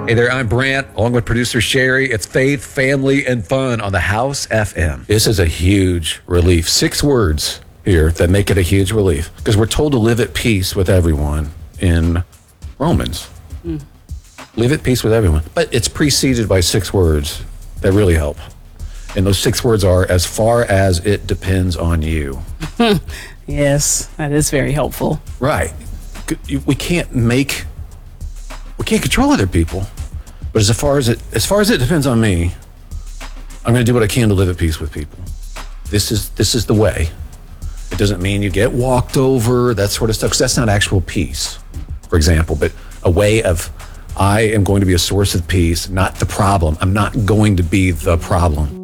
Hey there, I'm Brant, along with producer Sherry. It's faith, family, and fun on the House FM. This is a huge relief. 6 words here that make it a huge relief, because we're told to live at peace with everyone in Romans. Live at peace with everyone. But it's preceded by 6 words that really help. And those 6 words are, as far as it depends on you. Yes, that is very helpful. Right. We can't control other people, but as far as it depends on me, I'm going to do what I can to live at peace with people. This is the way. It doesn't mean you get walked over, that sort of stuff, because that's not actual peace, for example, but a way of, I am going to be a source of peace, not the problem. I'm not going to be the problem.